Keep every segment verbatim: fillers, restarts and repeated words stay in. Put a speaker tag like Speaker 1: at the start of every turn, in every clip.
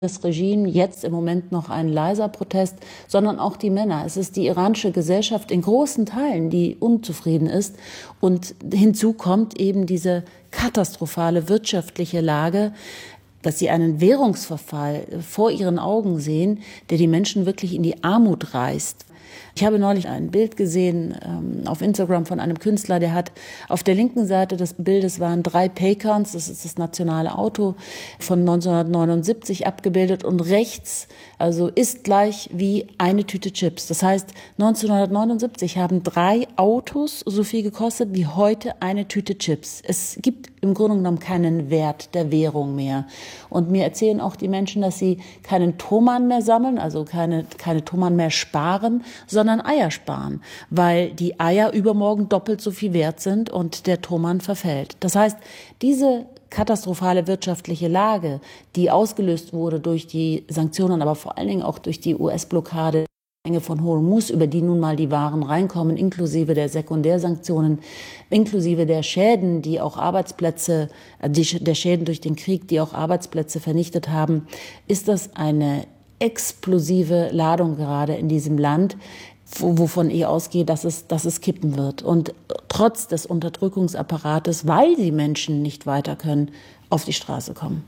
Speaker 1: das Regime, jetzt im Moment noch ein leiser Protest, sondern auch die Männer. Es ist die iranische Gesellschaft in großen Teilen, die unzufrieden ist. Und hinzu kommt eben diese katastrophale wirtschaftliche Lage, dass sie einen Währungsverfall vor ihren Augen sehen, der die Menschen wirklich in die Armut reißt. Ich habe neulich ein Bild gesehen ähm, auf Instagram von einem Künstler, der hat auf der linken Seite des Bildes waren drei Paycons, das ist das nationale Auto von neunzehnhundertneunundsiebzig abgebildet, und rechts also ist gleich wie eine Tüte Chips. Das heißt, neunzehnhundertneunundsiebzig haben drei Autos so viel gekostet wie heute eine Tüte Chips. Es gibt im Grunde genommen keinen Wert der Währung mehr. Und mir erzählen auch die Menschen, dass sie keinen Thoman mehr sammeln, also keine, keine Thoman mehr sparen, sondern Eier sparen, weil die Eier übermorgen doppelt so viel wert sind und der Thoman verfällt. Das heißt, diese katastrophale wirtschaftliche Lage, die ausgelöst wurde durch die Sanktionen, aber vor allen Dingen auch durch die U S-Blockade von Hormuz, über die nun mal die Waren reinkommen, inklusive der Sekundärsanktionen, inklusive der Schäden, die auch Arbeitsplätze, die, der Schäden durch den Krieg, die auch Arbeitsplätze vernichtet haben, ist das eine explosive Ladung gerade in diesem Land, wovon ich ausgehe, dass es, dass es kippen wird. Und trotz des Unterdrückungsapparates, weil die Menschen nicht weiter können, auf die Straße kommen.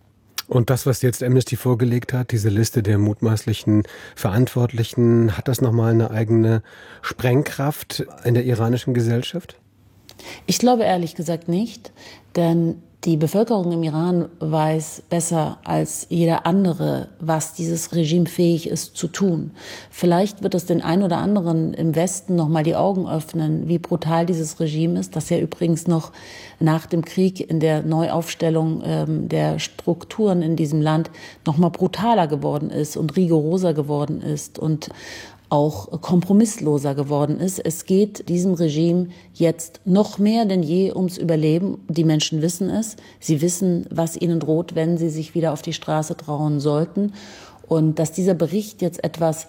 Speaker 2: Und das, was jetzt Amnesty vorgelegt hat, diese Liste der mutmaßlichen Verantwortlichen, hat das nochmal eine eigene Sprengkraft in der iranischen Gesellschaft?
Speaker 1: Ich glaube ehrlich gesagt nicht, denn die Bevölkerung im Iran weiß besser als jeder andere, was dieses Regime fähig ist zu tun. Vielleicht wird es den einen oder anderen im Westen noch mal die Augen öffnen, wie brutal dieses Regime ist, das ja übrigens noch nach dem Krieg in der Neuaufstellung ähm, der Strukturen in diesem Land noch mal brutaler geworden ist und rigoroser geworden ist und auch kompromissloser geworden ist. Es geht diesem Regime jetzt noch mehr denn je ums Überleben. Die Menschen wissen es. Sie wissen, was ihnen droht, wenn sie sich wieder auf die Straße trauen sollten. Und dass dieser Bericht jetzt etwas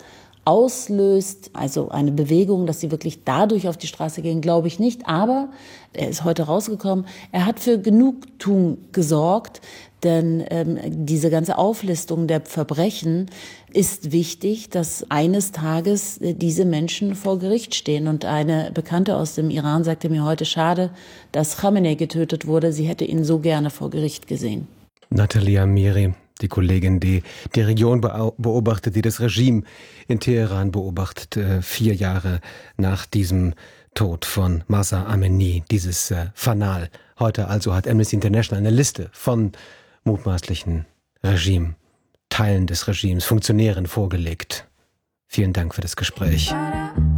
Speaker 1: auslöst, also eine Bewegung, dass sie wirklich dadurch auf die Straße gehen, glaube ich nicht. Aber er ist heute rausgekommen. Er hat für Genugtuung gesorgt, denn ähm, diese ganze Auflistung der Verbrechen ist wichtig, dass eines Tages äh, diese Menschen vor Gericht stehen. Und eine Bekannte aus dem Iran sagte mir heute, schade, dass Khamenei getötet wurde. Sie hätte ihn so gerne vor Gericht gesehen.
Speaker 2: Nathalie Amiri, die Kollegin, die die Region beobachtet, die das Regime in Teheran beobachtet, äh, vier Jahre nach diesem Tod von Mahsa Amini, dieses äh, Fanal. Heute also hat Amnesty International eine Liste von mutmaßlichen Regime, Teilen des Regimes, Funktionären vorgelegt. Vielen Dank für das Gespräch.